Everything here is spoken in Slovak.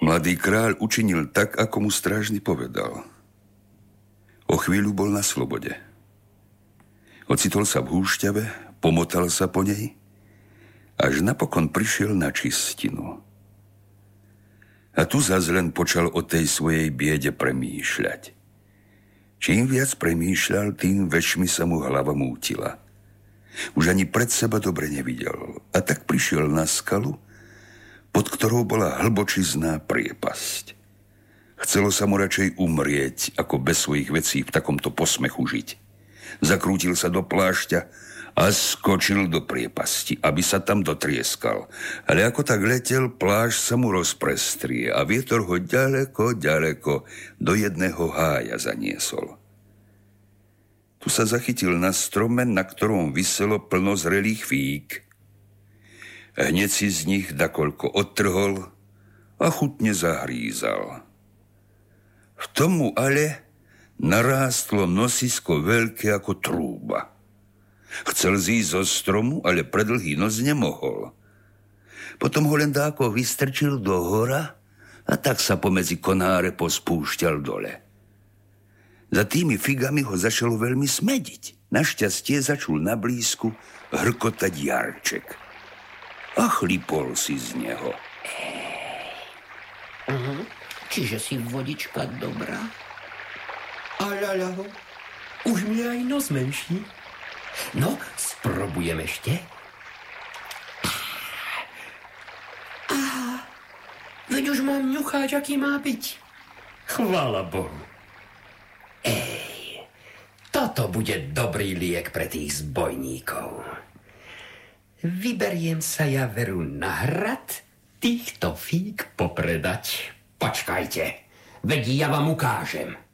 Mladý kráľ učinil tak, ako mu strážny povedal. O chvíľu bol na slobode. Ocitol sa v húšťave, pomotal sa po nej, až napokon prišiel na čistinu. A tu zas len počal o tej svojej biede premýšľať. Čím viac premýšľal, tým väčšmi sa mu hlava mútila. Už ani pred seba dobre nevidel. A tak prišiel na skalu, pod ktorou bola hlbočizná priepasť. Chcelo sa mu radšej umrieť, ako bez svojich vecí v takomto posmechu žiť. Zakrútil sa do plášťa a skočil do priepasti, aby sa tam dotrieskal. Ale ako tak letel, plášť sa mu rozprestrie a vietor ho ďaleko, ďaleko do jedného hája zaniesol. Tu sa zachytil na strome, na ktorom viselo plno zrelých fík. Hneď si z nich dakoľko odtrhol a chutne zahrízal. V tomu ale narástlo nosisko veľké ako trúba. Chcel zísť zo stromu, ale predlhý nos nemohol. Potom ho len dáko vystrčil do hora a tak sa pomedzi konáre pospúšťal dole. Za tými figami ho začalo veľmi smediť. Našťastie začul na blízku hrkotať jarček. A chlipol si z neho. Čiže si vodička dobrá? Aľaľaho, už mi aj nos menší. No, sprobujem ešte. Veď už mám ňucháč, aký má byť. Chvála Bohu. Toto bude dobrý liek pre tých zbojníkov. Vyberiem sa ja veru na hrad týchto fík popredať. Počkajte, veď ja vám ukážem.